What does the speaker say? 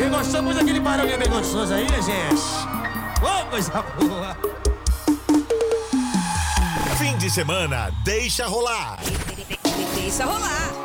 Quem gostou, pôs aquele barulho bem gostoso aí, gente. Ô, coisa boa. Fim de semana, deixa rolar. Deixa rolar.